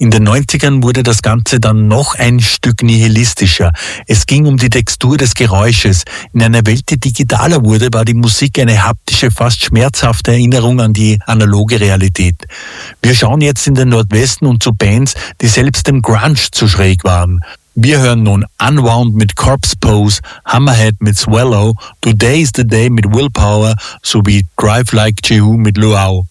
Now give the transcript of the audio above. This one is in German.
In den 90ern wurde das Ganze dann noch ein Stück nihilistischer. Es ging um die Textur des Geräusches. In einer Welt, die digitaler wurde, war die Musik eine haptische, fast schmerzhafte Erinnerung an die analoge Realität. Wir schauen jetzt in den Nordwesten und zu Bands, die selbst dem Grunge zu schräg waren. Wir hören nun Unwound mit Corpse Pose, Hammerhead mit Swallow, Today is the Day mit Willpower sowie Drive Like Jehu mit Luau.